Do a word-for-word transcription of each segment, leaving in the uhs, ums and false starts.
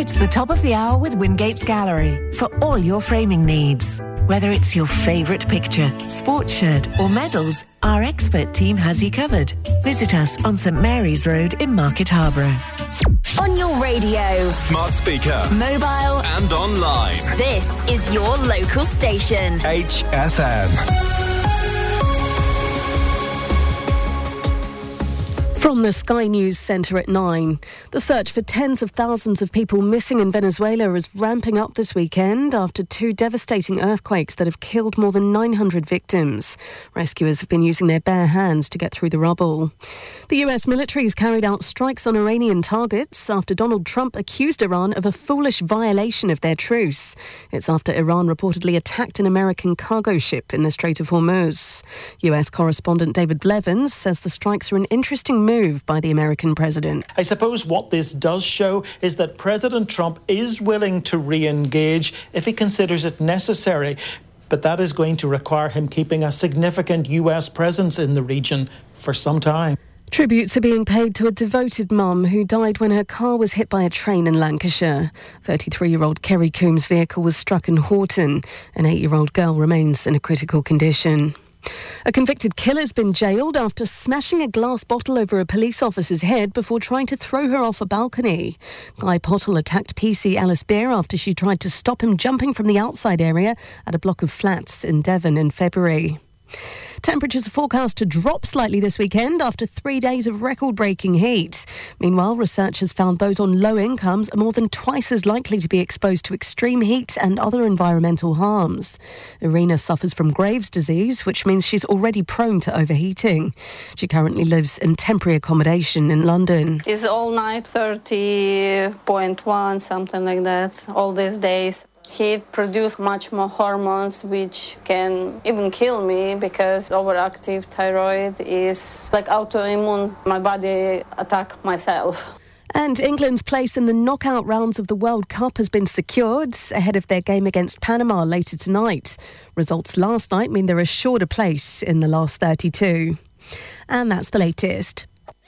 It's the top of the hour with Wingates Gallery for all your framing needs. Whether it's your favourite picture, sports shirt or medals, our expert team has you covered. Visit us on St Mary's Road in Market Harborough. On your radio, smart speaker, mobile and online. This is your local station. H F M. From the Sky News Centre at nine, the search for tens of thousands of people missing in Venezuela is ramping up this weekend after two devastating earthquakes that have killed more than nine hundred victims. Rescuers have been using their bare hands to get through the rubble. The U S military has carried out strikes on Iranian targets after Donald Trump accused Iran of a foolish violation of their truce. It's after Iran reportedly attacked an American cargo ship in the Strait of Hormuz. U S correspondent David Blevins says the strikes are an interesting move move by the American president. I suppose what this does show is that President Trump is willing to re-engage if he considers it necessary, but that is going to require him keeping a significant U S presence in the region for some time. Tributes are being paid to a devoted mum who died when her car was hit by a train in Lancashire. thirty-three-year-old Kerry Coombs' vehicle was struck in Horton. An eight-year-old girl remains in a critical condition. A convicted killer's been jailed after smashing a glass bottle over a police officer's head before trying to throw her off a balcony. Guy Pottle attacked P C Alice Beer after she tried to stop him jumping from the outside area at a block of flats in Devon in February. Temperatures are forecast to drop slightly this weekend after three days of record-breaking heat. Meanwhile, researchers found those on low incomes are more than twice as likely to be exposed to extreme heat and other environmental harms. Irina suffers from Graves' disease, which means she's already prone to overheating. She currently lives in temporary accommodation in London. It's all night, thirty point one, something like that, all these days. Heat produces much more hormones which can even kill me because overactive thyroid is like autoimmune. My body attack myself. And England's place in the knockout rounds of the World Cup has been secured ahead of their game against Panama later tonight. Results last night mean they're assured a place in the last thirty-two. And that's the latest.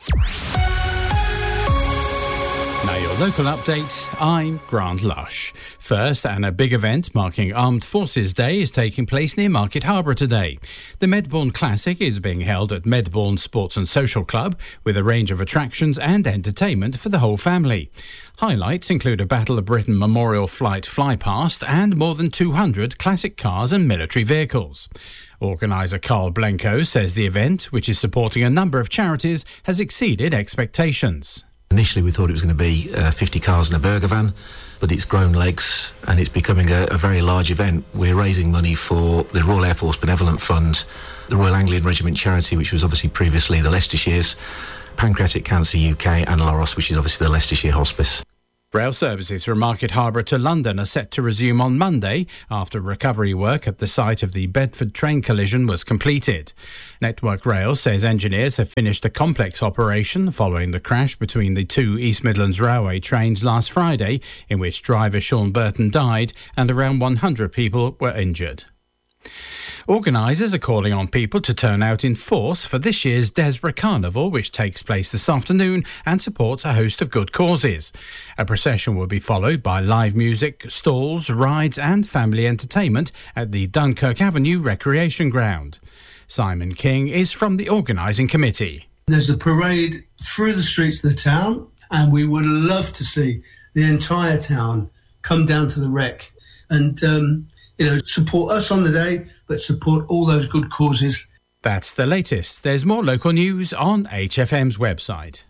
Now your local update, I'm Grant Lush. First, and a big event marking Armed Forces Day is taking place near Market Harborough today. The Medbourne Classic is being held at Medbourne Sports and Social Club with a range of attractions and entertainment for the whole family. Highlights include a Battle of Britain Memorial Flight flypast and more than two hundred classic cars and military vehicles. Organiser Carl Blenko says the event, which is supporting a number of charities, has exceeded expectations. Initially we thought it was going to be uh, fifty cars and a burger van, but it's grown legs and it's becoming a, a very large event. We're raising money for the Royal Air Force Benevolent Fund, the Royal Anglian Regiment Charity, which was obviously previously the Leicestershire's, Pancreatic Cancer U K and Laros, which is obviously the Leicestershire Hospice. Rail services from Market Harborough to London are set to resume on Monday after recovery work at the site of the Bedford train collision was completed. Network Rail says engineers have finished a complex operation following the crash between the two East Midlands Railway trains last Friday, in which driver Sean Burton died and around one hundred people were injured. Organisers are calling on people to turn out in force for this year's Desborough Carnival, which takes place this afternoon and supports a host of good causes. A procession will be followed by live music, stalls, rides and family entertainment at the Dunkirk Avenue Recreation Ground. Simon King is from the organising committee. There's a parade through the streets of the town and we would love to see the entire town come down to the Rec and um, you know, support us on the day, but support all those good causes. That's the latest. There's more local news on H F M's website.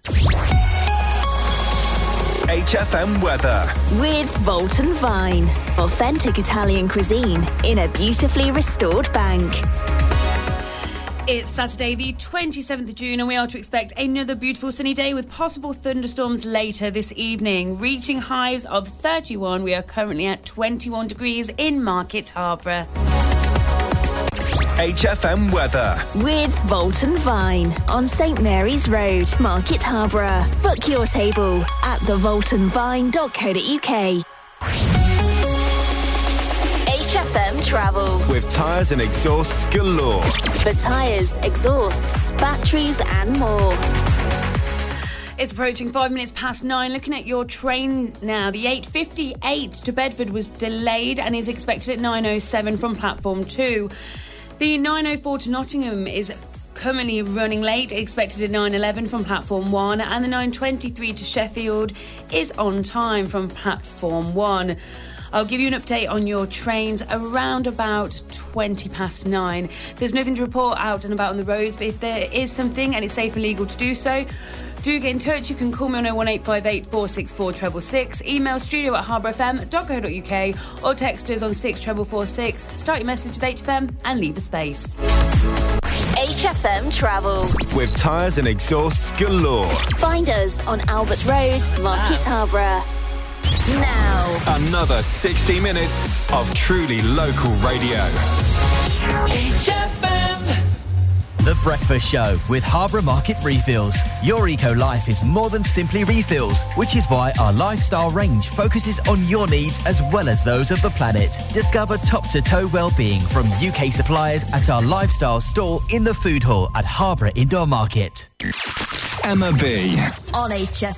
H F M weather. With Volton Vine. Authentic Italian cuisine in a beautifully restored bank. It's Saturday the twenty-seventh of June and we are to expect another beautiful sunny day with possible thunderstorms later this evening. Reaching highs of thirty-one, we are currently at twenty-one degrees in Market Harborough. H F M weather. With Volton Vine on St Mary's Road, Market Harborough. Book your table at the volton vine dot co dot uk. H F M travel. With tyres and exhausts galore. For tyres, exhausts, batteries and more. It's approaching five minutes past nine. Looking at your train now, the eight fifty-eight to Bedford was delayed and is expected at nine oh seven from platform two. The nine oh four to Nottingham is currently running late, expected at nine eleven from platform one, and the nine twenty-three to Sheffield is on time from platform one. I'll give you an update on your trains around about twenty past nine. There's nothing to report out and about on the roads, but if there is something and it's safe and legal to do so, do get in touch. You can call me on oh one eight five eight, four six four, six six six, email studio at harbour f m dot co dot u k, or text us on six four four four six. Start your message with H F M and leave a space. H F M Travel. With tyres and exhausts galore. Find us on Albert Road, Market Harborough. Now. Another sixty minutes of truly local radio. H F M. The Breakfast Show with Harborough Market Refills. Your eco-life is more than simply refills, which is why our lifestyle range focuses on your needs as well as those of the planet. Discover top-to-toe well-being from U K suppliers at our lifestyle store in the food hall at Harborough Indoor Market. Emma B. On H F M.